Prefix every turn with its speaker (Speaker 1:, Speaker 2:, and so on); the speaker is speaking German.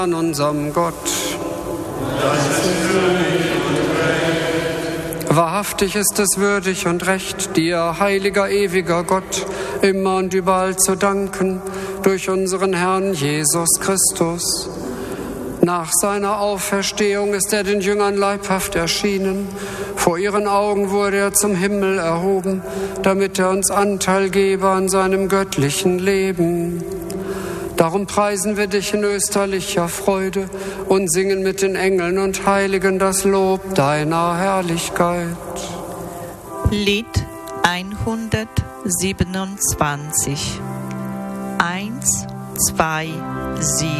Speaker 1: An unserem Gott. Wahrhaftig ist es würdig und recht, dir, heiliger, ewiger Gott, immer und überall zu danken, durch unseren Herrn Jesus Christus. Nach seiner Auferstehung ist er den Jüngern leibhaft erschienen. Vor ihren Augen wurde er zum Himmel erhoben, damit er uns Anteil gebe an seinem göttlichen Leben. Darum preisen wir dich in österlicher Freude und singen mit den Engeln und Heiligen das Lob deiner Herrlichkeit.
Speaker 2: Lied 127. 1, 2, 7.